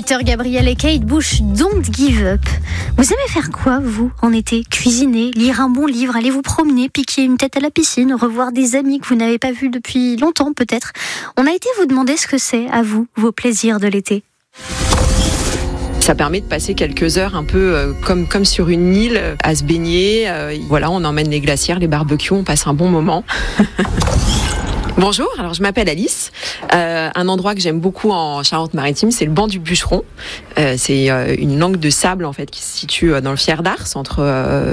Peter Gabriel et Kate Bush, Don't Give Up. Vous aimez faire quoi, vous, en été? Cuisiner, lire un bon livre, aller vous promener, piquer une tête à la piscine, revoir des amis que vous n'avez pas vus depuis longtemps peut-être. On a été vous demander ce que c'est, à vous, vos plaisirs de l'été. Ça permet de passer quelques heures un peu comme sur une île, à se baigner. Voilà, on emmène les glacières, les barbecues, on passe un bon moment. Bonjour, alors je m'appelle Alice. Un endroit que j'aime beaucoup en Charente-Maritime, c'est le banc du Bûcheron. C'est une langue de sable en fait qui se situe dans le Fier d'Ars, entre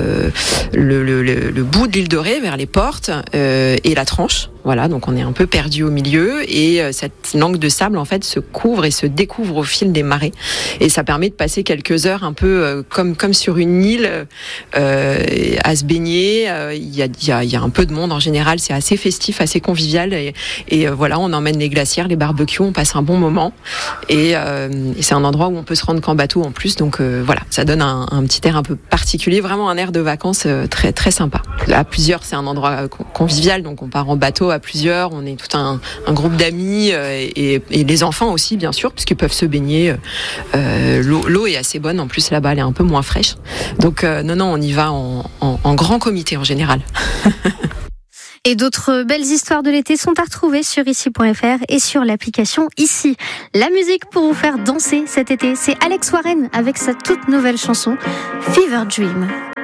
le bout de l'île de Ré vers les portes et la Tranche. Voilà, donc on est un peu perdu au milieu et cette langue de sable en fait se couvre et se découvre au fil des marées et ça permet de passer quelques heures un peu comme sur une île à se baigner. Il y a un peu de monde en général, c'est assez festif, assez convivial et voilà, on emmène les glacières, les barbecues, on passe un bon moment et c'est un endroit où on peut se rendre qu'en bateau en plus, donc voilà, ça donne un petit air un peu particulier, vraiment un air de vacances très très sympa. Là, plusieurs, c'est un endroit convivial, donc on part en bateau à plusieurs, on est tout un groupe d'amis et les enfants aussi bien sûr, puisqu'ils peuvent se baigner. L'eau est assez bonne, en plus là-bas elle est un peu moins fraîche. Donc non, on y va en grand comité en général. Et d'autres belles histoires de l'été sont à retrouver sur ici.fr et sur l'application Ici. La musique pour vous faire danser cet été, c'est Alex Warren avec sa toute nouvelle chanson Fever Dream.